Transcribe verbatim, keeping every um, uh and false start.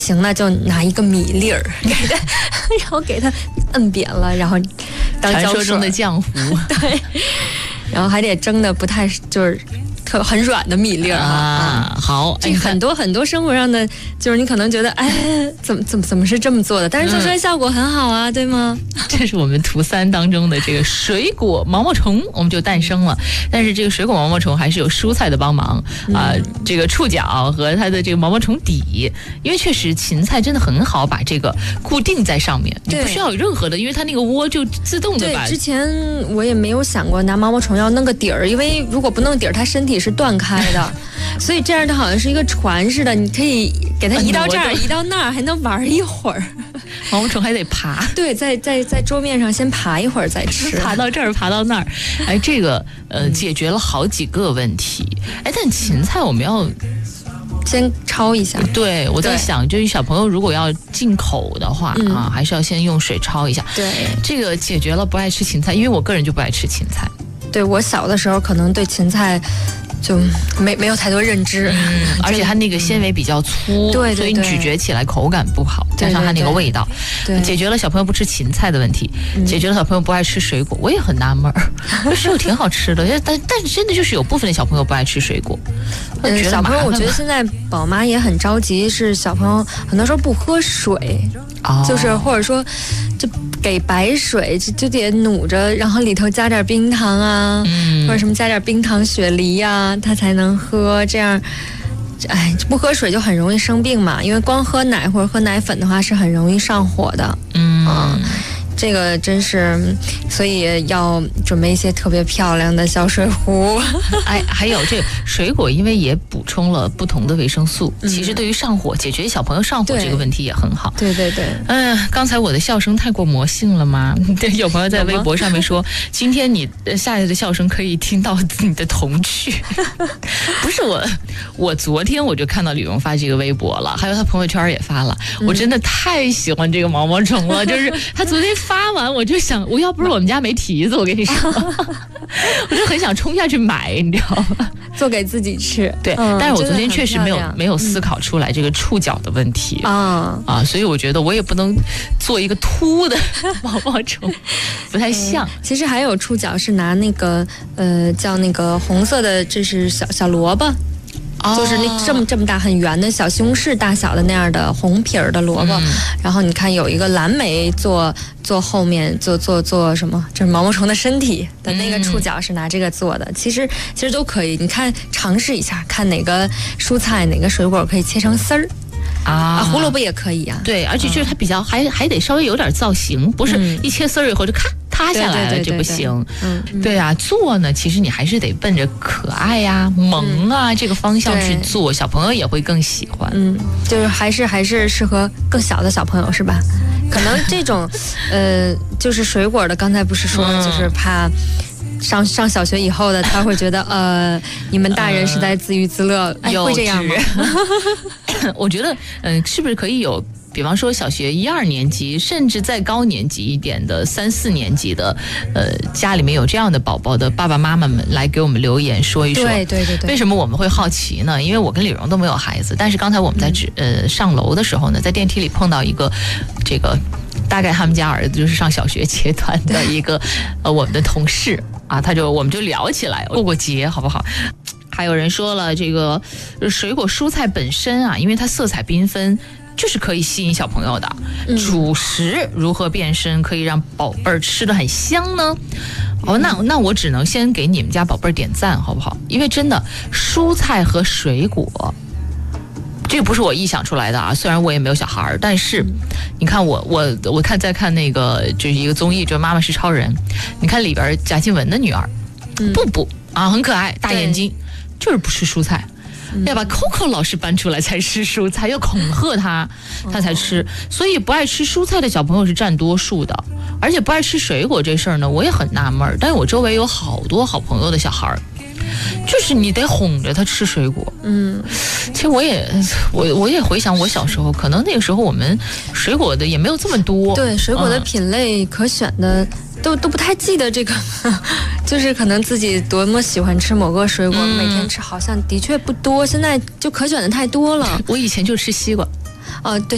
行，那就拿一个米粒儿给它，然后给它摁扁了，然后当传说中的浆糊。 对，然后还得蒸的不太就是特很软的米粒儿啊。好， 这很多很多生活上的，就是你可能觉得，哎，怎么怎么怎么是这么做的？但是做出来效果很好啊，嗯、对吗？ 这是我们图三当中的这个水果毛毛虫，我们就诞生了。但是这个水果毛毛虫还是有蔬菜的帮忙啊、呃，这个触角和它的这个毛毛虫底，因为确实芹菜真的很好把这个固定在上面，你不需要有任何的，因为它那个窝就自动的把。 对，之前我也没有想过拿毛毛虫要弄个底儿，因为如果不弄底儿，它身体是断开的，所以这样它好像是一个船似的，你可以给它移到这儿，移到那儿，还能玩一会儿。 毛毛虫还得爬， 对，在在在桌面上先爬一会儿再吃， 爬到这儿，爬到那儿，哎，这个呃解决了好几个问题。哎，但芹菜我们要先焯一下。 对，我在想，就是小朋友如果要进口的话、嗯、啊，还是要先用水焯一下。 对， 这个解决了不爱吃芹菜，因为我个人就不爱吃芹菜。 对，我小的时候可能对芹菜就没没有太多认知， 嗯，而且它那个纤维比较粗， 对、嗯， 所以你咀嚼起来口感不好，加上它那个味道， 对， 解决了小朋友不吃芹菜的问题，嗯、解决了小朋友不爱吃水果。我也很纳闷儿，水果挺好吃的，但但是真的就是有部分的小朋友不爱吃水果。 嗯，小朋友，我觉得现在宝妈也很着急，是小朋友很多时候不喝水，哦、就是或者说就给白水就就得努着，然后里头加点冰糖啊，嗯、或者什么加点冰糖雪梨呀、啊，他才能喝。这样，哎，不喝水就很容易生病嘛，因为光喝奶或者喝奶粉的话是很容易上火的。嗯。嗯，这个真是，所以要准备一些特别漂亮的小水壶。 哎，还有这个水果，因为也补充了不同的维生素，嗯、其实对于上火，解决小朋友上火这个问题也很好。 对对对。 嗯、呃，刚才我的笑声太过魔性了吗？对，有朋友在微博上面说，今天你下来的笑声可以听到你的童趣。不是我，我昨天我就看到李荣发这个微博了，还有他朋友圈也发了，嗯、我真的太喜欢这个毛毛虫了，就是他昨天发完我就想，我要不是我们家没提子，我跟你说，我就很想冲下去买，你知道吗？ 做给自己吃。 对，嗯、但是我昨天确实没有没有思考出来这个触角的问题啊、嗯、啊，所以我觉得我也不能做一个凸的毛毛虫，不太像、嗯。 其实还有触角是拿那个呃叫那个红色的，这是小小萝卜。就是那这么这么大很圆的小西红柿大小的那样的红皮儿的萝卜、嗯，然后你看有一个蓝莓做做后面做做做什么？这是毛毛虫的身体的那个触角是拿这个做的。嗯、其实其实都可以，你看尝试一下，看哪个蔬菜哪个水果可以切成丝儿。啊, 啊，胡萝卜也可以啊。 对，而且就是它比较、嗯、还还得稍微有点造型，不是一切丝儿以后就咔塌下来了就不行。嗯，对啊，做呢，其实你还是得奔着可爱呀、啊、萌啊、嗯、这个方向去做，小朋友也会更喜欢。 嗯，就是还是还是适合更小的小朋友是吧？可能这种，呃，就是水果的，刚才不是说了，嗯、就是怕。上上小学以后的他会觉得呃，你们大人是在自娱自乐，呃、哎，会这样吗？ 我觉得，嗯、呃，是不是可以有，比方说小学一二年级，甚至再高年级一点的三四年级的，呃，家里面有这样的宝宝的爸爸妈妈们来给我们留言说一说， 对对对对， 为什么我们会好奇呢？因为我跟李荣都没有孩子，但是刚才我们在呃上楼的时候呢，在电梯里碰到一个这个。大概他们家儿子就是上小学阶段的一个呃我们的同事啊，他就我们就聊起来过过节好不好？还有人说了，这个水果蔬菜本身啊，因为它色彩缤纷，就是可以吸引小朋友的。嗯、主食如何变身可以让宝贝儿吃得很香呢？哦，那那我只能先给你们家宝贝儿点赞好不好？因为真的蔬菜和水果。这个不是我臆想出来的啊，虽然我也没有小孩，但是你看我我我看在看那个就是一个综艺，就是《妈妈是超人》，你看里边贾静雯的女儿、嗯、布布啊，很可爱，大眼睛，就是不吃蔬菜，嗯、要把 Coco 老师搬出来才吃蔬菜，要恐吓他，他才吃。所以不爱吃蔬菜的小朋友是占多数的，而且不爱吃水果这事儿呢，我也很纳闷，但是我周围有好多好朋友的小孩。就是你得哄着他吃水果，嗯，其实我也我我也回想我小时候，可能那个时候我们水果的也没有这么多， 对，水果的品类可选的、嗯、都都不太记得这个，就是可能自己多么喜欢吃某个水果，嗯、每天吃好像的确不多，现在就可选的太多了。 我以前就吃西瓜。 哦，对，